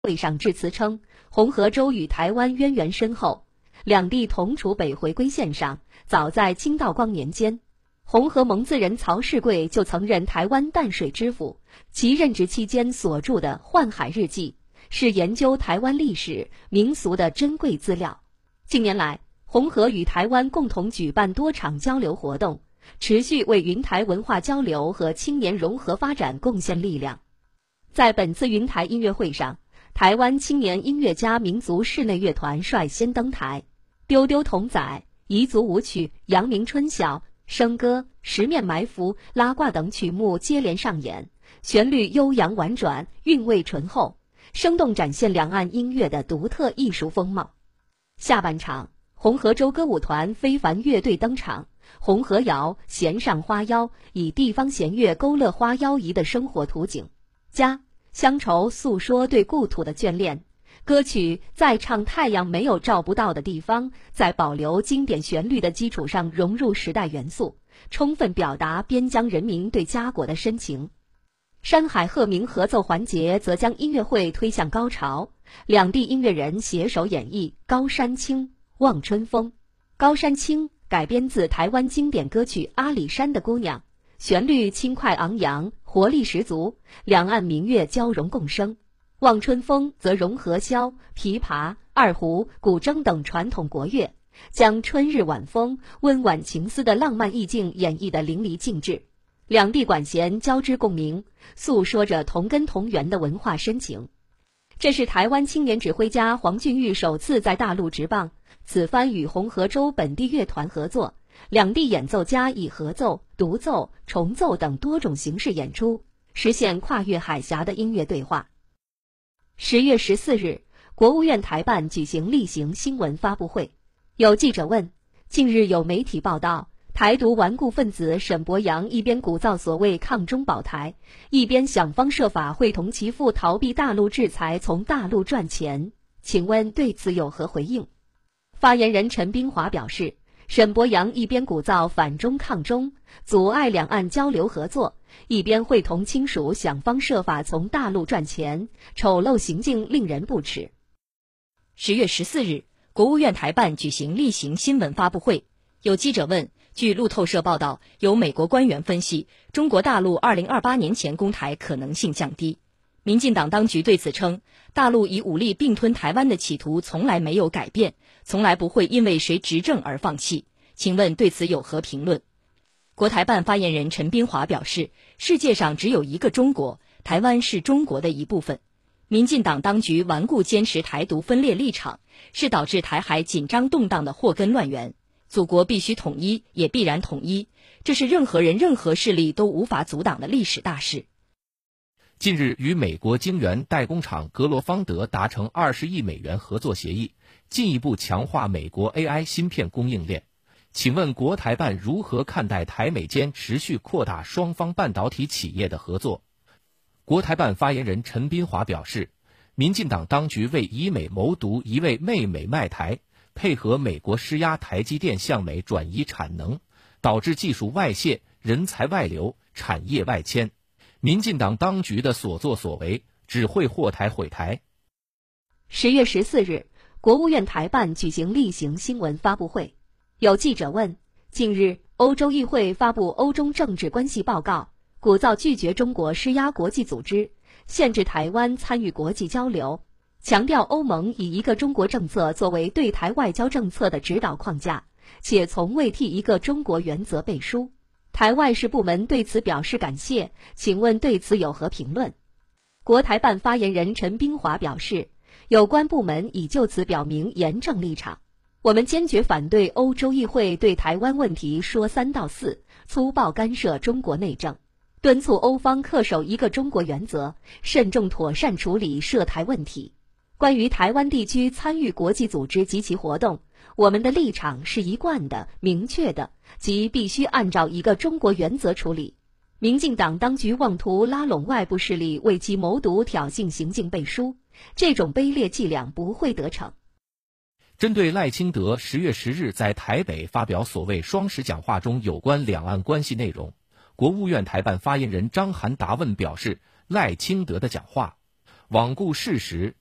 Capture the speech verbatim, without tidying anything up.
会上致辞称，红河州与台湾渊源深厚，两地同处北回归线上。早在清道光年间，红河蒙自人曹世贵就曾任台湾淡水知府，其任职期间所著的《幻海日记》是研究台湾历史民俗的珍贵资料。近年来，红河与台湾共同举办多场交流活动，持续为云台文化交流和青年融合发展贡献力量。在本次云台音乐会上，台湾青年音乐家民族室内乐团率先登台，丢丢童仔、彝族舞曲、阳明春晓、笙歌、十面埋伏、拉挂等曲目接连上演，旋律悠扬婉转，韵味醇厚，生动展现两岸音乐的独特艺术风貌。下半场，红河州歌舞团非凡乐队登场，红河谣、弦上花腰，以地方弦乐勾勒花腰仪的生活图景。家乡愁诉说对故土的眷恋，歌曲在唱太阳没有照不到的地方，在保留经典旋律的基础上融入时代元素，充分表达边疆人民对家国的深情。山海鹤鸣合奏环节则将音乐会推向高潮，两地音乐人携手演绎《高山青》《望春风》。《高山青》改编自台湾经典歌曲《阿里山的姑娘》，旋律轻快昂扬，活力十足，两岸民乐交融共生。望春风则融合箫、琵琶、二胡、古筝等传统国乐，将春日晚风、温婉情思的浪漫意境演绎得淋漓尽致。两地管弦交织共鸣，诉说着同根同源的文化深情。这是台湾青年指挥家黄俊玉首次在大陆执棒，此番与红河州本地乐团合作，两地演奏家以合奏、独奏、重奏等多种形式演出，实现跨越海峡的音乐对话。十月十四日，国务院台办举行例行新闻发布会。有记者问，近日有媒体报道，台独顽固分子沈伯洋一边鼓噪所谓抗中保台，一边想方设法会同其父逃避大陆制裁，从大陆赚钱，请问对此有何回应？发言人陈冰华表示，沈伯洋一边鼓噪反中抗中，阻碍两岸交流合作，一边会同亲属想方设法从大陆赚钱，丑陋行径令人不齿。 十月十四日，国务院台办举行例行新闻发布会。有记者问，据路透社报道，有美国官员分析，中国大陆二零二八年前攻台可能性降低。民进党当局对此称，大陆以武力并吞台湾的企图从来没有改变，从来不会因为谁执政而放弃。请问对此有何评论？国台办发言人陈冰华表示，世界上只有一个中国，台湾是中国的一部分。民进党当局顽固坚持台独分裂立场，是导致台海紧张动荡的祸根乱源。祖国必须统一，也必然统一，这是任何人任何势力都无法阻挡的历史大事。 近日与美国晶圆代工厂格罗方德达成二十亿美元合作协议，进一步强化美国 A I 芯片供应链。请问国台办如何看待台美间持续扩大双方半导体企业的合作？国台办发言人陈斌华表示，民进党当局为以美谋独，一味媚美卖台，配合美国施压台积电向美转移产能，导致技术外泄、人才外流、产业外迁。民进党当局的所作所为只会祸台毁台。 十月十四日，国务院台办举行例行新闻发布会。有记者问，近日欧洲议会发布欧中政治关系报告，鼓噪拒绝中国施压国际组织，限制台湾参与国际交流，强调欧盟以一个中国政策作为对台外交政策的指导框架，且从未替一个中国原则背书。台外事部门对此表示感谢，请问对此有何评论？国台办发言人陈冰华表示，有关部门已就此表明严正立场，我们坚决反对欧洲议会对台湾问题说三道四，粗暴干涉中国内政，敦促欧方恪守一个中国原则，慎重妥善处理涉台问题。关于台湾地区参与国际组织及其活动，我们的立场是一贯的、明确的，即必须按照一个中国原则处理。民进党当局妄图拉拢外部势力为其谋独挑衅行径背书，这种卑劣伎俩不会得逞。 针对赖清德十月十日在台北发表所谓双十讲话中有关两岸关系内容，国务院台办发言人张涵答问表示，赖清德的讲话罔顾事实、